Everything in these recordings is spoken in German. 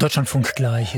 Deutschlandfunk gleich,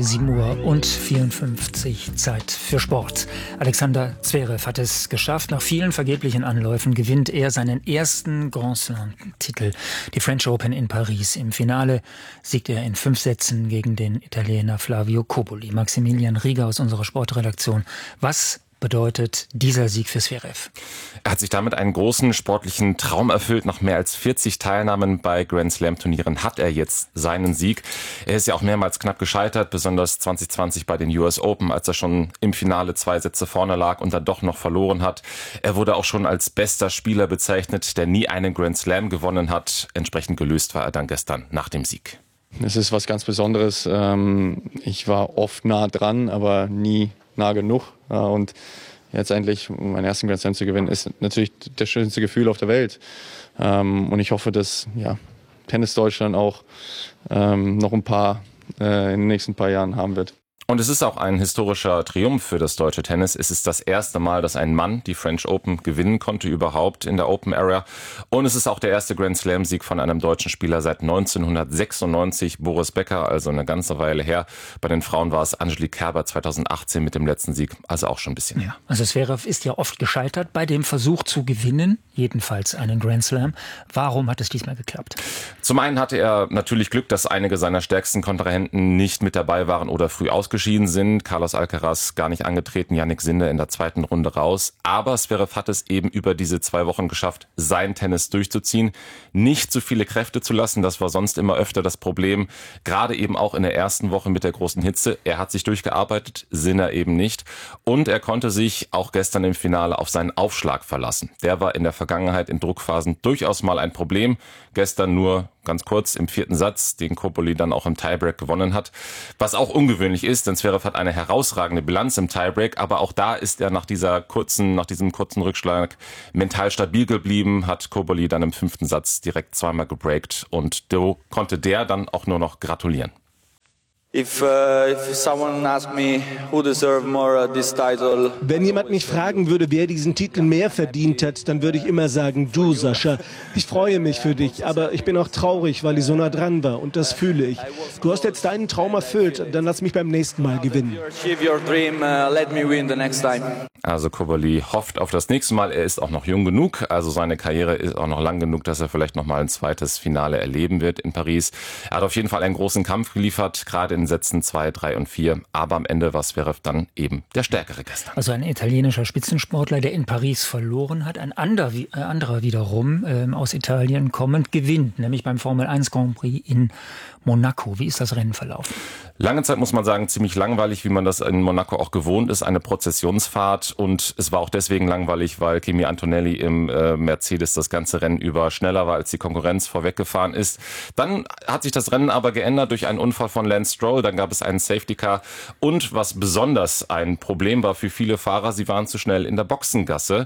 7:54 Uhr, Zeit für Sport. Alexander Zverev hat es geschafft. Nach vielen vergeblichen Anläufen gewinnt er seinen ersten Grand Slam-Titel. Die French Open in Paris. Im Finale siegt er in 5 Sätzen gegen den Italiener Flavio Cobolli. Maximilian Rieger aus unserer Sportredaktion. Was bedeutet dieser Sieg für Zverev? Er hat sich damit einen großen sportlichen Traum erfüllt. Nach mehr als 40 Teilnahmen bei Grand Slam Turnieren hat er jetzt seinen Sieg. Er ist ja auch mehrmals knapp gescheitert, besonders 2020 bei den US Open, als er schon im Finale 2 Sätze vorne lag und dann doch noch verloren hat. Er wurde auch schon als bester Spieler bezeichnet, der nie einen Grand Slam gewonnen hat. Entsprechend gelöst war er dann gestern nach dem Sieg. Es ist was ganz Besonderes. Ich war oft nah dran, aber nie nah genug. Und jetzt endlich meinen ersten Grand Slam zu gewinnen, ist natürlich das schönste Gefühl auf der Welt. Und ich hoffe, dass Tennis Deutschland auch noch ein paar in den nächsten paar Jahren haben wird. Und es ist auch ein historischer Triumph für das deutsche Tennis. Es ist das erste Mal, dass ein Mann die French Open gewinnen konnte überhaupt in der Open Era. Und es ist auch der erste Grand Slam Sieg von einem deutschen Spieler seit 1996. Boris Becker, also eine ganze Weile her. Bei den Frauen war es Angelique Kerber 2018 mit dem letzten Sieg, also auch schon ein bisschen her. Also Zverev ist ja oft gescheitert bei dem Versuch zu gewinnen, jedenfalls einen Grand Slam. Warum hat es diesmal geklappt? Zum einen hatte er natürlich Glück, dass einige seiner stärksten Kontrahenten nicht mit dabei waren oder früh ausgeschieden sind. Carlos Alcaraz gar nicht angetreten, Jannik Sinner in der zweiten Runde raus. Aber Zverev hat es eben über diese 2 Wochen geschafft, sein Tennis durchzuziehen, nicht zu viele Kräfte zu lassen. Das war sonst immer öfter das Problem, gerade eben auch in der ersten Woche mit der großen Hitze. Er hat sich durchgearbeitet, Sinner eben nicht. Und er konnte sich auch gestern im Finale auf seinen Aufschlag verlassen. Der war in der Vergangenheit in Druckphasen durchaus mal ein Problem. Gestern nur ganz kurz im 4. Satz, den Cobolli dann auch im Tiebreak gewonnen hat. Was auch ungewöhnlich ist, denn Zverev hat eine herausragende Bilanz im Tiebreak, aber auch da ist er nach diesem kurzen Rückschlag mental stabil geblieben, hat Cobolli dann im 5. Satz direkt zweimal gebreakt und so konnte der dann auch nur noch gratulieren. Wenn jemand mich fragen würde, wer diesen Titel mehr verdient hat, dann würde ich immer sagen, du, Sascha. Ich freue mich für dich, aber ich bin auch traurig, weil ich so nah dran war und das fühle ich. Du hast jetzt deinen Traum erfüllt, dann lass mich beim nächsten Mal gewinnen. Also Cobolli hofft auf das nächste Mal. Er ist auch noch jung genug, also seine Karriere ist auch noch lang genug, dass er vielleicht noch mal ein zweites Finale erleben wird in Paris. Er hat auf jeden Fall einen großen Kampf geliefert, gerade in Sätzen 2, 3 und 4. Aber am Ende war Zverev dann eben der Stärkere gestern. Also ein italienischer Spitzensportler, der in Paris verloren hat. Ein anderer wiederum aus Italien kommend gewinnt, nämlich beim Formel 1 Grand Prix in Monaco. Wie ist das Rennen verlaufen? Lange Zeit muss man sagen, ziemlich langweilig, wie man das in Monaco auch gewohnt ist, eine Prozessionsfahrt. Und es war auch deswegen langweilig, weil Kimi Antonelli im Mercedes das ganze Rennen über schneller war, als die Konkurrenz vorweggefahren ist. Dann hat sich das Rennen aber geändert durch einen Unfall von Lance Stroll. Dann gab es einen Safety Car. Und was besonders ein Problem war für viele Fahrer, sie waren zu schnell in der Boxengasse.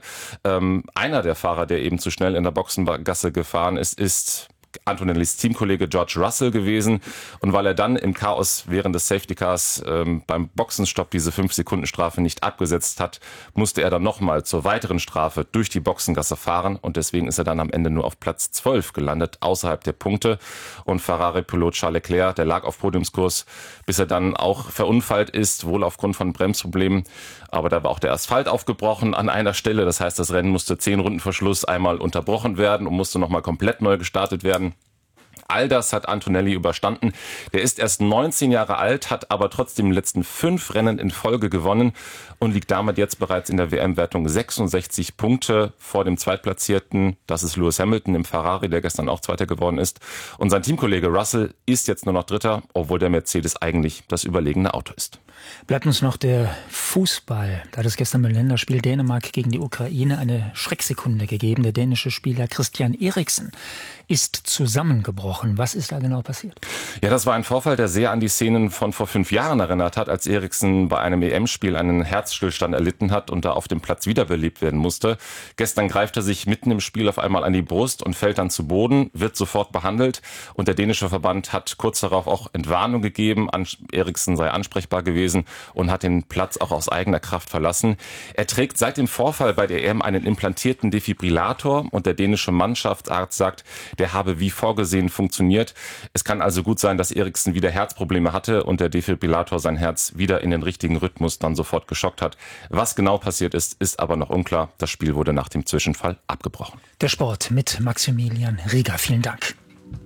Einer der Fahrer, der eben zu schnell in der Boxengasse gefahren ist Antonellis Teamkollege George Russell gewesen. Und weil er dann im Chaos während des Safety Cars beim Boxenstopp diese 5-Sekunden-Strafe nicht abgesetzt hat, musste er dann nochmal zur weiteren Strafe durch die Boxengasse fahren. Und deswegen ist er dann am Ende nur auf Platz 12 gelandet, außerhalb der Punkte. Und Ferrari-Pilot Charles Leclerc, der lag auf Podiumskurs, bis er dann auch verunfallt ist, wohl aufgrund von Bremsproblemen. Aber da war auch der Asphalt aufgebrochen an einer Stelle. Das heißt, das Rennen musste 10 Runden vor Schluss einmal unterbrochen werden und musste nochmal komplett neu gestartet werden. All das hat Antonelli überstanden. Der ist erst 19 Jahre alt, hat aber trotzdem die letzten 5 Rennen in Folge gewonnen und liegt damit jetzt bereits in der WM-Wertung 66 Punkte vor dem Zweitplatzierten. Das ist Lewis Hamilton im Ferrari, der gestern auch Zweiter geworden ist. Und sein Teamkollege Russell ist jetzt nur noch Dritter, obwohl der Mercedes eigentlich das überlegene Auto ist. Bleibt uns noch der Fußball. Da hat es gestern beim Länderspiel Dänemark gegen die Ukraine eine Schrecksekunde gegeben. Der dänische Spieler Christian Eriksen ist zusammengebrochen. Was ist da genau passiert? Ja, das war ein Vorfall, der sehr an die Szenen von vor 5 Jahren erinnert hat, als Eriksen bei einem EM-Spiel einen Herzstillstand erlitten hat und da auf dem Platz wiederbelebt werden musste. Gestern greift er sich mitten im Spiel auf einmal an die Brust und fällt dann zu Boden, wird sofort behandelt. Und der dänische Verband hat kurz darauf auch Entwarnung gegeben. Eriksen sei ansprechbar gewesen und hat den Platz auch aus eigener Kraft verlassen. Er trägt seit dem Vorfall bei der EM einen implantierten Defibrillator und der dänische Mannschaftsarzt sagt, der habe wie vorgesehen funktioniert. Es kann also gut sein, sein, dass Eriksen wieder Herzprobleme hatte und der Defibrillator sein Herz wieder in den richtigen Rhythmus dann sofort geschockt hat. Was genau passiert ist, ist aber noch unklar. Das Spiel wurde nach dem Zwischenfall abgebrochen. Der Sport mit Maximilian Rieger. Vielen Dank.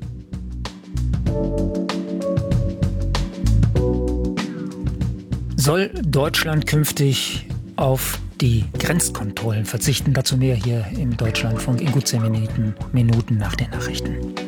Soll Deutschland künftig auf die Grenzkontrollen verzichten? Dazu mehr hier im Deutschlandfunk in gut 10 Minuten nach den Nachrichten.